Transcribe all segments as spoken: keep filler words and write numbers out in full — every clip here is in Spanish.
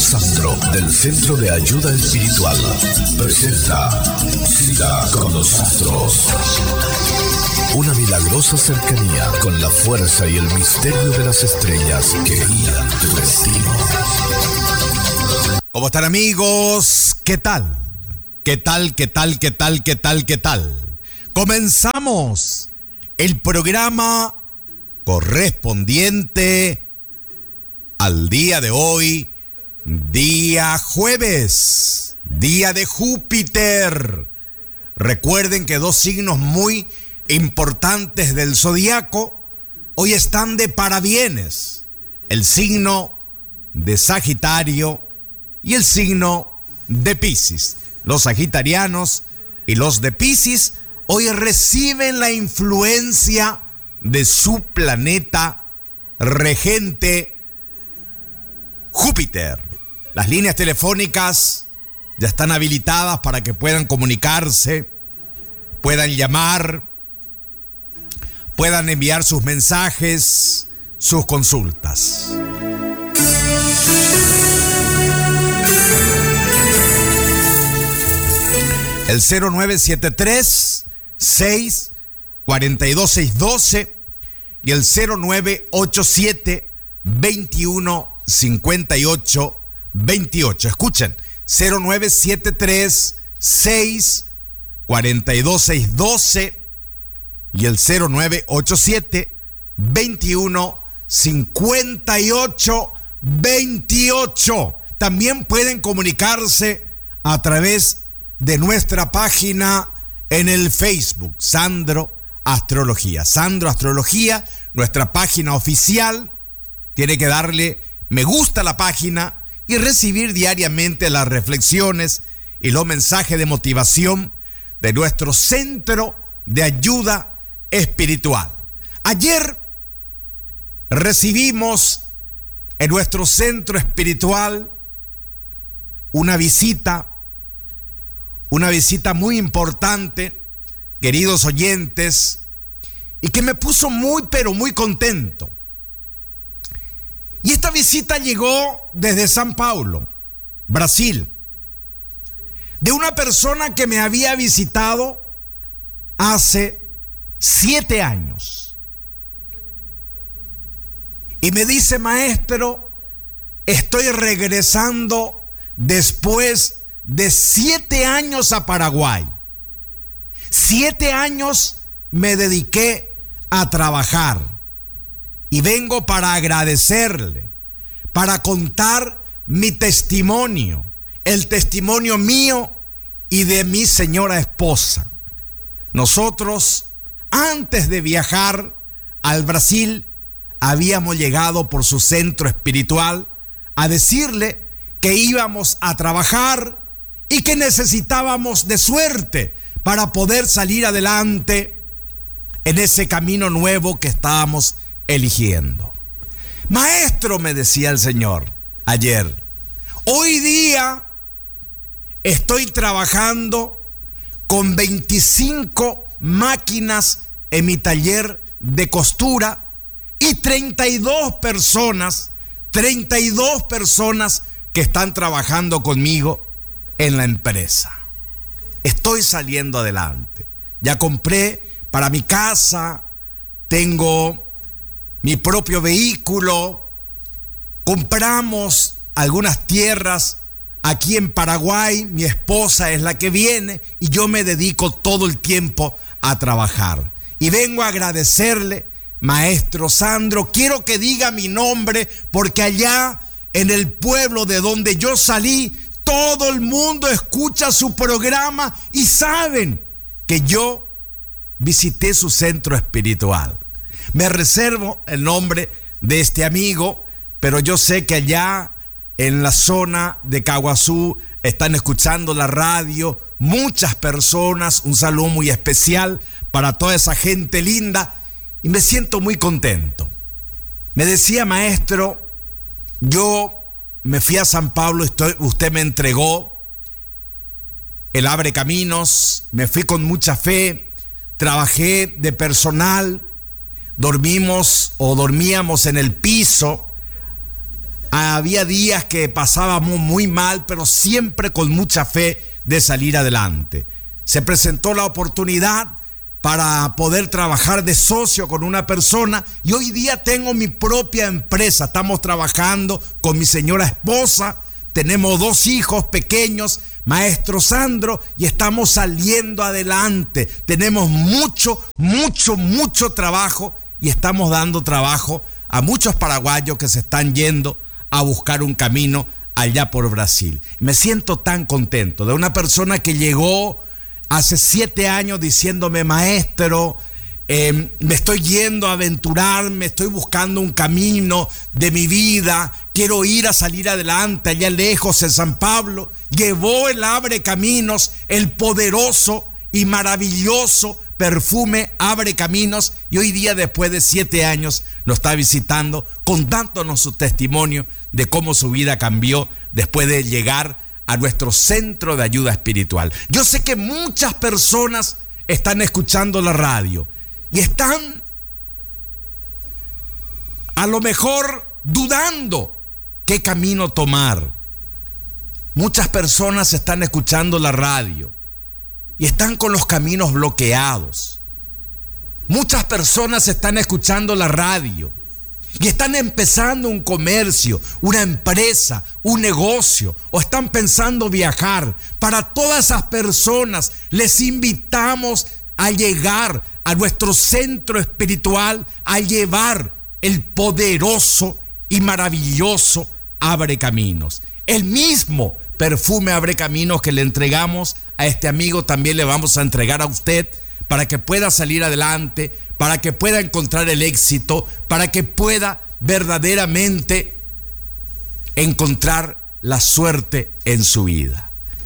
Sandro del Centro de Ayuda Espiritual presenta Cita con los Astros. Una milagrosa cercanía con la fuerza y el misterio de las estrellas que guían tu destino. ¿Cómo están, amigos? ¿Qué tal? ¿Qué tal, qué tal, qué tal, qué tal, qué tal? Comenzamos el programa correspondiente al día de hoy, día jueves, día de Júpiter. Recuerden que dos signos muy importantes del zodiaco hoy están de parabienes: el signo de Sagitario y el signo de Piscis. Los sagitarianos y los de Piscis hoy reciben la influencia de su planeta regente Júpiter. Las líneas telefónicas ya están habilitadas para que puedan comunicarse, puedan llamar, puedan enviar sus mensajes, sus consultas. El cero nueve siete tres, seis, cuatro dos seis uno dos y el cero nueve ocho siete, veintiuno, cincuenta y ocho, veintiocho. Escuchen, cero nueve siete tres, seis, cuatro dos seis uno dos y el cero nueve ocho siete, veintiuno, cincuenta y ocho, veintiocho. También pueden comunicarse a través de nuestra página en el Facebook, Sandro Astrología. Sandro Astrología, nuestra página oficial. Tiene que darle me gusta a la página y recibir diariamente las reflexiones y los mensajes de motivación de nuestro Centro de Ayuda Espiritual. Ayer recibimos en nuestro centro espiritual una visita, una visita muy importante, queridos oyentes, y que me puso muy, pero muy contento. Y esta visita llegó desde São Paulo, Brasil, de una persona que me había visitado hace siete años. Y me dice: maestro, estoy regresando después de siete años a Paraguay. Siete años me dediqué a trabajar y vengo para agradecerle, para contar mi testimonio, el testimonio mío y de mi señora esposa. Nosotros, antes de viajar al Brasil, habíamos llegado por su centro espiritual a decirle que íbamos a trabajar y que necesitábamos de suerte para poder salir adelante en ese camino nuevo que estábamos eligiendo. Maestro, me decía el Señor ayer, hoy día estoy trabajando con veinticinco máquinas en mi taller de costura y treinta y dos personas, treinta y dos personas que están trabajando conmigo en la empresa. Estoy saliendo adelante. Ya compré para mi casa, tengo mi propio vehículo, compramos algunas tierras aquí en Paraguay, mi esposa es la que viene y yo me dedico todo el tiempo a trabajar. Y vengo a agradecerle, maestro Sandro, quiero que diga mi nombre porque allá en el pueblo de donde yo salí, todo el mundo escucha su programa y saben que yo visité su centro espiritual. Me reservo el nombre de este amigo, pero yo sé que allá en la zona de Caguazú están escuchando la radio muchas personas. Un saludo muy especial para toda esa gente linda y me siento muy contento. Me decía: maestro, yo me fui a San Pablo, estoy, usted me entregó el Abre Caminos, me fui con mucha fe, trabajé de personal, dormimos o dormíamos en el piso, Había días que pasábamos muy mal, pero siempre con mucha fe de salir adelante. Se presentó la oportunidad para poder trabajar de socio con una persona y hoy día tengo mi propia empresa. Estamos trabajando con mi señora esposa, tenemos dos hijos pequeños, maestro Sandro, y estamos saliendo adelante. Tenemos mucho, mucho, mucho trabajo y estamos dando trabajo a muchos paraguayos que se están yendo a buscar un camino allá por Brasil. Me siento tan contento de una persona que llegó hace siete años diciéndome: maestro, eh, me estoy yendo a aventurarme, estoy buscando un camino de mi vida, quiero ir a salir adelante allá lejos en San Pablo. Llevó el Abre Caminos, el poderoso y maravilloso perfume Abre Caminos, y hoy día, después de siete años, nos está visitando contándonos su testimonio de cómo su vida cambió después de llegar a nuestro centro de ayuda espiritual. Yo sé que muchas personas están escuchando la radio y están a lo mejor dudando qué camino tomar. Muchas personas están escuchando la radio y están con los caminos bloqueados. Muchas personas están escuchando la radio y están empezando un comercio, una empresa, un negocio, o están pensando viajar. Para todas esas personas les invitamos a llegar a nuestro centro espiritual, a llevar el poderoso y maravilloso Abre Caminos. El mismo perfume Abre Caminos que le entregamos a este amigo, también le vamos a entregar a usted para que pueda salir adelante, para que pueda encontrar el éxito, para que pueda verdaderamente encontrar la suerte en su vida.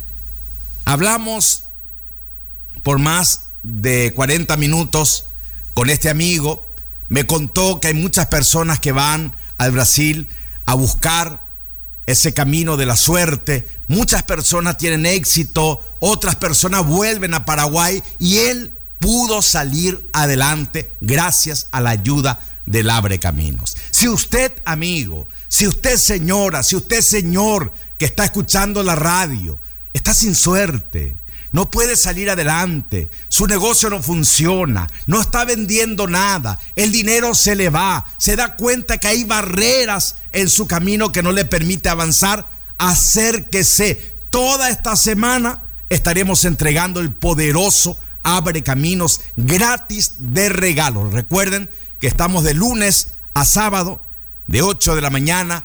Hablamos por más de cuarenta minutos con este amigo. Me contó que hay muchas personas que van al Brasil a buscar ese camino de la suerte. Muchas personas tienen éxito, otras personas vuelven a Paraguay y él pudo salir adelante gracias a la ayuda del Abre Caminos. Si usted, amigo, si usted, señora, si usted, señor, que está escuchando la radio, está sin suerte, no puede salir adelante, su negocio no funciona, no está vendiendo nada, el dinero se le va, se da cuenta que hay barreras en su camino que no le permite avanzar, acérquese. Toda esta semana estaremos entregando el poderoso Abre Caminos gratis de regalo. Recuerden que estamos de lunes a sábado, de ocho de la mañana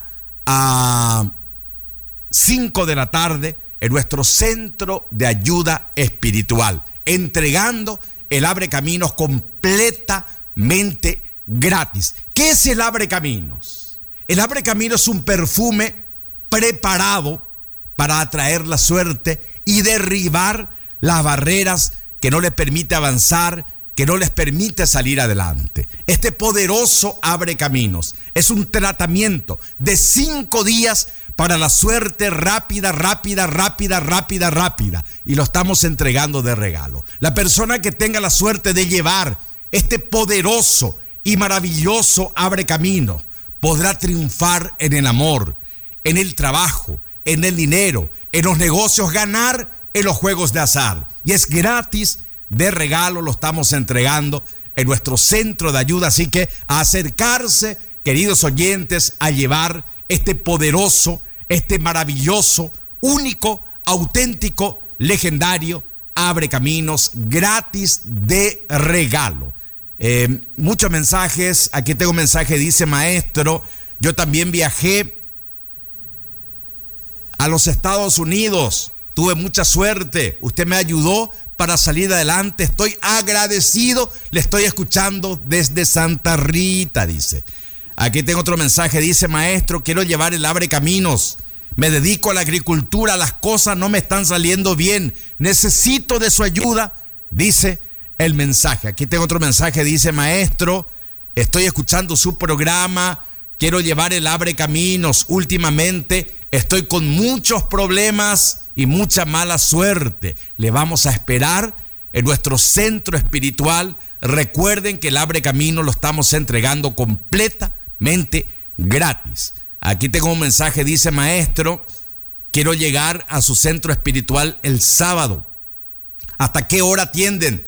a cinco de la tarde, en nuestro centro de ayuda espiritual, entregando el Abre Caminos completamente gratis. ¿Qué es el Abre Caminos? El Abre Caminos es un perfume preparado para atraer la suerte y derribar las barreras que no les permite avanzar, que no les permite salir adelante. Este poderoso Abre Caminos es un tratamiento de cinco días para la suerte rápida, rápida, rápida, rápida, rápida. Y lo estamos entregando de regalo. La persona que tenga la suerte de llevar este poderoso y maravilloso Abre Caminos podrá triunfar en el amor, en el trabajo, en el dinero, en los negocios, ganar en los juegos de azar. Y es gratis de regalo, lo estamos entregando en nuestro centro de ayuda. Así que a acercarse, queridos oyentes, a llevar este poderoso, este maravilloso, único, auténtico, legendario Abre Caminos gratis de regalo. Eh, muchos mensajes. Aquí tengo un mensaje, dice: maestro, yo también viajé a los Estados Unidos, tuve mucha suerte, usted me ayudó para salir adelante, estoy agradecido, le estoy escuchando desde Santa Rita, dice. Aquí tengo otro mensaje, dice: maestro, quiero llevar el Abre Caminos, me dedico a la agricultura, las cosas no me están saliendo bien, necesito de su ayuda, dice el mensaje. Aquí tengo otro mensaje, dice: maestro, estoy escuchando su programa, quiero llevar el Abre Caminos, últimamente estoy con muchos problemas y mucha mala suerte. Le vamos a esperar en nuestro centro espiritual. Recuerden que el Abre Caminos lo estamos entregando completamente gratis. Aquí tengo un mensaje, dice: maestro, quiero llegar a su centro espiritual el sábado. ¿Hasta qué hora atienden?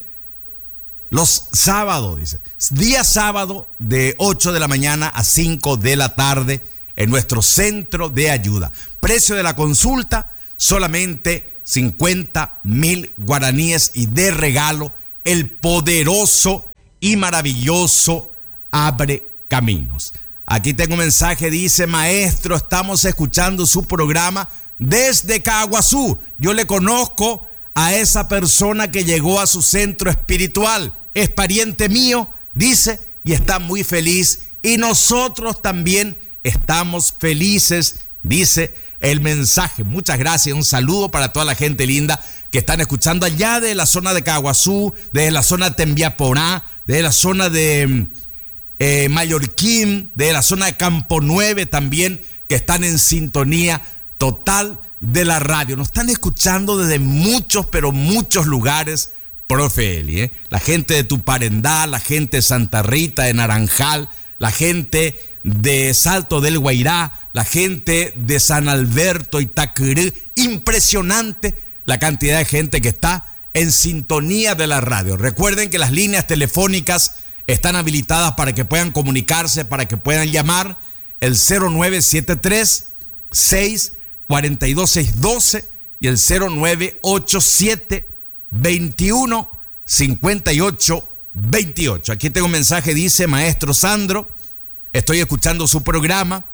Los sábados, dice. Día sábado de ocho de la mañana a cinco de la tarde en nuestro centro de ayuda. Precio de la consulta, solamente cincuenta mil guaraníes, y de regalo el poderoso y maravilloso Abre Caminos. Aquí tengo un mensaje, dice: maestro, estamos escuchando su programa desde Caguazú. Yo le conozco a esa persona que llegó a su centro espiritual. Es pariente mío, dice, y está muy feliz. Y nosotros también estamos felices, dice el mensaje. Muchas gracias. Un saludo para toda la gente linda que están escuchando allá de la zona de Caguazú, de la zona de Tembiaporá, de la zona de eh, Mallorquín, de la zona de Campo Nueve también, que están en sintonía total de la radio. Nos están escuchando desde muchos, pero muchos lugares, profe Eli, ¿eh? La gente de Tuparendá, la gente de Santa Rita, de Naranjal, la gente de Salto del Guairá, la gente de San Alberto y Taquirú. Impresionante la cantidad de gente que está en sintonía de la radio. Recuerden que las líneas telefónicas están habilitadas para que puedan comunicarse, para que puedan llamar el cero nueve siete tres, seis cuatro dos, seis uno dos y el cero nueve ocho siete, veintiuno, cincuenta y ocho, veintiocho. Aquí tengo un mensaje, dice: maestro Sandro, estoy escuchando su programa.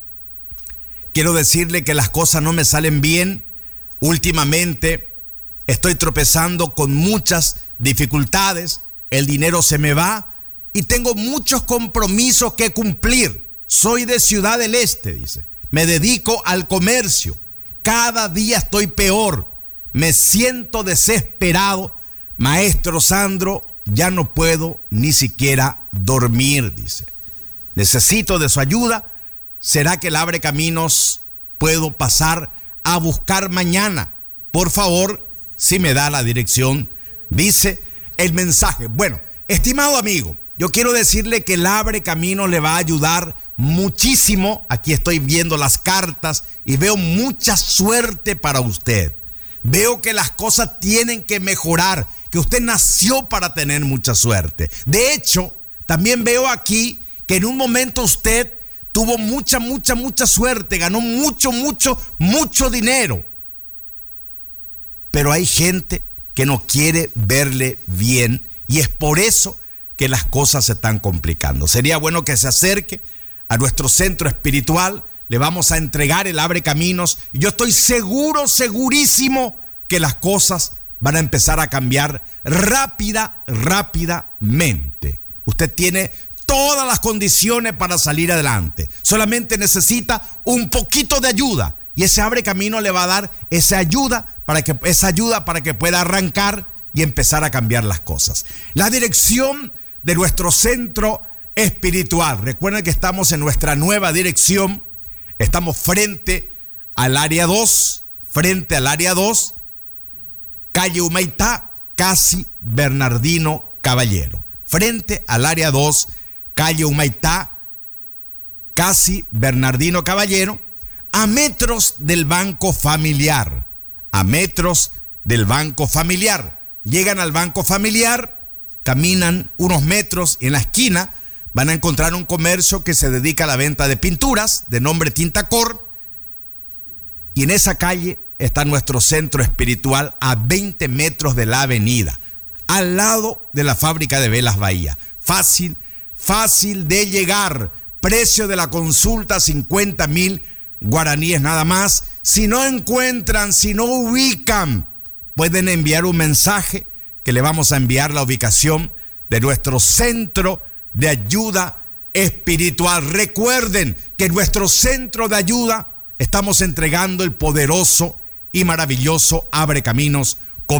Quiero decirle que las cosas no me salen bien. Últimamente estoy tropezando con muchas dificultades. El dinero se me va y tengo muchos compromisos que cumplir. Soy de Ciudad del Este, dice. Me dedico al comercio. Cada día estoy peor. Me siento desesperado. Maestro Sandro, ya no puedo ni siquiera dormir, dice. Necesito de su ayuda. ¿Será que el Abre Caminos puedo pasar a buscar mañana? Por favor, si me da la dirección, dice el mensaje. Bueno, estimado amigo, yo quiero decirle que el Abre Caminos le va a ayudar muchísimo. Aquí estoy viendo las cartas y veo mucha suerte para usted. Veo que las cosas tienen que mejorar, que usted nació para tener mucha suerte. De hecho, también veo aquí que en un momento usted tuvo mucha, mucha, mucha suerte, ganó mucho, mucho, mucho dinero. Pero hay gente que no quiere verle bien y es por eso que las cosas se están complicando. Sería bueno que se acerque a nuestro centro espiritual. Le vamos a entregar el Abre Caminos y yo estoy seguro, segurísimo que las cosas van a empezar a cambiar rápida, rápidamente. Usted tiene todas las condiciones para salir adelante. Solamente necesita un poquito de ayuda y ese Abre Camino le va a dar esa ayuda para que esa ayuda para que pueda arrancar y empezar a cambiar las cosas. La dirección de nuestro centro espiritual. Recuerden que estamos en nuestra nueva dirección. Estamos frente al área dos, frente al área dos, calle Humaitá, casi Bernardino Caballero. Frente al área dos, calle Humaitá, casi Bernardino Caballero, a metros del Banco Familiar, a metros del Banco Familiar. Llegan al Banco Familiar, caminan unos metros y en la esquina van a encontrar un comercio que se dedica a la venta de pinturas de nombre Tintacor. Y en esa calle está nuestro centro espiritual a veinte metros de la avenida, al lado de la fábrica de velas Bahía. Fácil, fácil de llegar. Precio de la consulta cincuenta mil guaraníes nada más. Si no encuentran, si no ubican, pueden enviar un mensaje que le vamos a enviar la ubicación de nuestro centro de ayuda espiritual. Recuerden que en nuestro centro de ayuda estamos entregando el poderoso y maravilloso Abre Caminos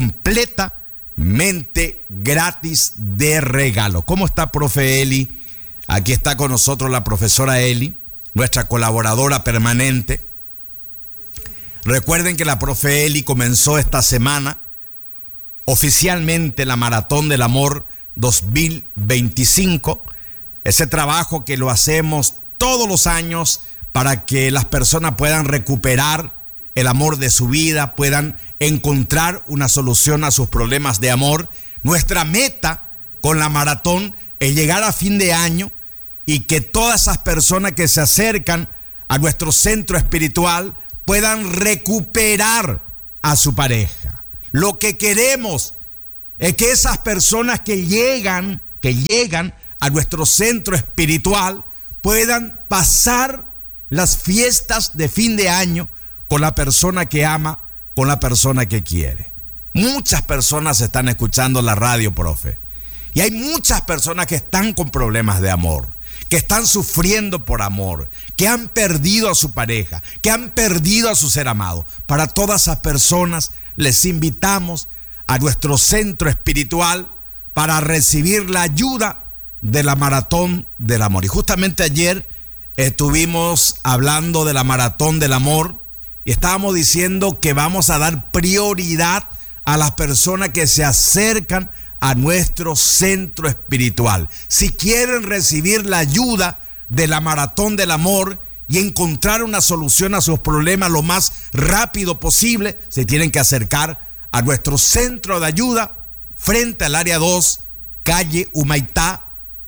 completamente gratis de regalo. ¿Cómo está, profe Eli? Aquí está con nosotros la profesora Eli, nuestra colaboradora permanente. Recuerden que la profe Eli comenzó esta semana oficialmente la Maratón del Amor dos mil veinticinco. Ese trabajo que lo hacemos todos los años para que las personas puedan recuperar el amor de su vida, puedan encontrar una solución a sus problemas de amor. Nuestra meta con la maratón es llegar a fin de año y que todas esas personas que se acercan a nuestro centro espiritual puedan recuperar a su pareja. Lo que queremos es que esas personas que llegan, que llegan a nuestro centro espiritual puedan pasar las fiestas de fin de año con la persona que ama, con la persona que quiere. Muchas personas están escuchando la radio, profe, y hay muchas personas que están con problemas de amor, que están sufriendo por amor, que han perdido a su pareja, que han perdido a su ser amado. Para todas esas personas les invitamos a nuestro centro espiritual para recibir la ayuda de la maratón del amor. Y justamente ayer estuvimos hablando de la maratón del amor y estábamos diciendo que vamos a dar prioridad a las personas que se acercan a nuestro centro espiritual. Si quieren recibir la ayuda de la maratón del amor y encontrar una solución a sus problemas lo más rápido posible, se tienen que acercar a nuestro centro de ayuda frente al área dos, calle Humaitá,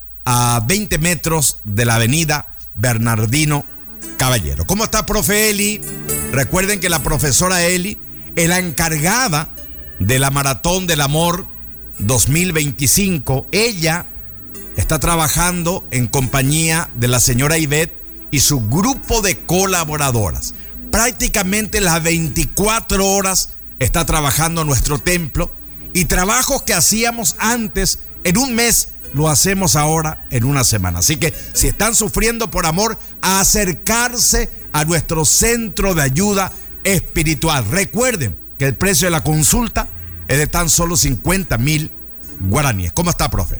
a veinte metros de la avenida Bernardino Caballero. ¿Cómo está, profe Eli? Recuerden que la profesora Eli es la encargada de la Maratón del Amor dos mil veinticinco. Ella está trabajando en compañía de la señora Ivette y su grupo de colaboradoras. Prácticamente las veinticuatro horas está trabajando en nuestro templo, y trabajos que hacíamos antes en un mes lo hacemos ahora en una semana. Así que si están sufriendo por amor, a acercarse a nuestro centro de ayuda espiritual. Recuerden que el precio de la consulta es de tan solo cincuenta mil guaraníes. ¿Cómo está, profe?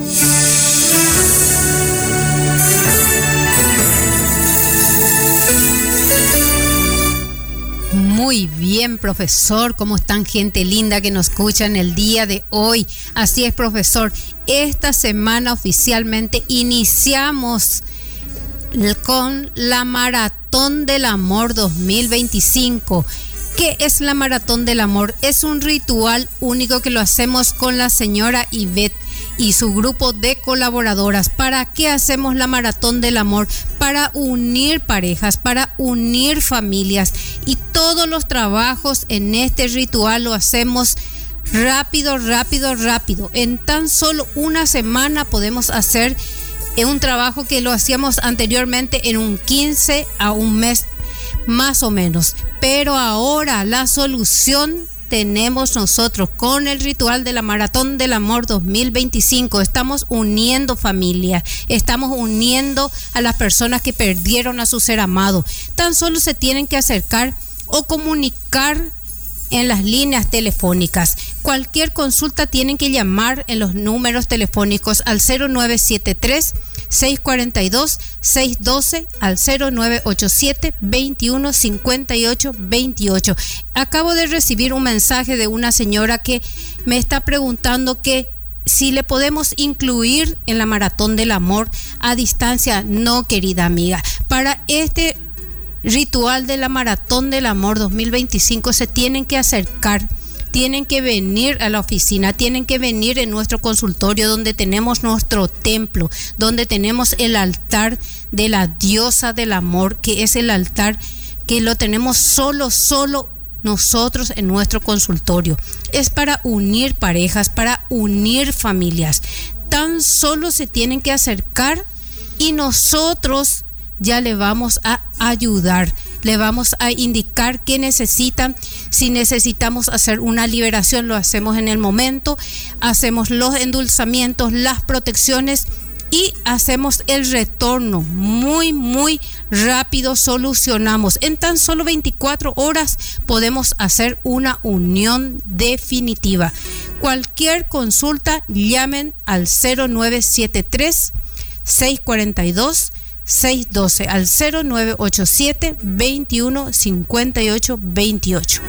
Muy bien, profesor. ¿Cómo están, gente linda que nos escucha en el día de hoy? Así es, profesor. Esta semana oficialmente iniciamos con la Maratón del Amor dos mil veinticinco. ¿Qué es la Maratón del Amor? Es un ritual único que lo hacemos con la señora Ivette y su grupo de colaboradoras. ¿Para qué hacemos la Maratón del Amor? Para unir parejas, para unir familias, y todos los trabajos en este ritual lo hacemos rápido, rápido, rápido. En tan solo una semana podemos hacer un trabajo que lo hacíamos anteriormente en un quince a un mes más o menos. Pero ahora la solución tenemos nosotros con el ritual de la Maratón del Amor dos mil veinticinco. Estamos uniendo familias, estamos uniendo a las personas que perdieron a su ser amado. Tan solo se tienen que acercar o comunicar en las líneas telefónicas. Cualquier consulta tienen que llamar en los números telefónicos al cero nueve siete tres, seis cuatro dos, seis uno dos, al cero nueve ocho siete, veintiuno cincuenta y ocho veintiocho. Acabo de recibir un mensaje de una señora que me está preguntando que si le podemos incluir en la Maratón del Amor a distancia. No, querida amiga. Para este ritual de la Maratón del Amor dos mil veinticinco se tienen que acercar, tienen que venir a la oficina, tienen que venir en nuestro consultorio donde tenemos nuestro templo, donde tenemos el altar de la diosa del amor, que es el altar que lo tenemos solo, solo nosotros en nuestro consultorio. Es para unir parejas, para unir familias. Tan solo se tienen que acercar y nosotros ya le vamos a ayudar, le vamos a indicar qué necesitan. Si necesitamos hacer una liberación, lo hacemos en el momento, hacemos los endulzamientos, las protecciones y hacemos el retorno muy, muy rápido. Solucionamos. En tan solo veinticuatro horas podemos hacer una unión definitiva. Cualquier consulta, llamen al cero nueve siete tres, seis cuatro dos, seis uno dos, al cero nueve ocho siete, veintiuno cincuenta y ocho veintiocho.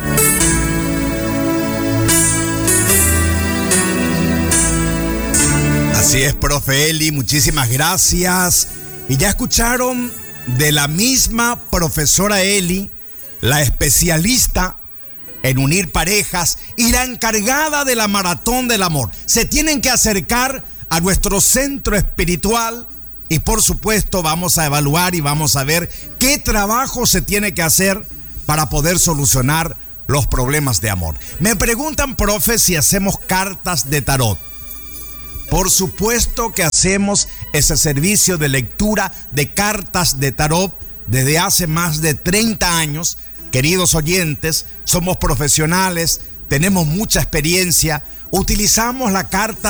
Así es, profe Eli, muchísimas gracias. Y ya escucharon de la misma profesora Eli, la especialista en unir parejas y la encargada de la maratón del amor. Se tienen que acercar a nuestro centro espiritual y por supuesto vamos a evaluar y vamos a ver qué trabajo se tiene que hacer para poder solucionar los problemas de amor. Me preguntan, profe, si hacemos cartas de tarot. Por supuesto que hacemos ese servicio de lectura de cartas de tarot desde hace más de treinta años. Queridos oyentes, somos profesionales, tenemos mucha experiencia, utilizamos la carta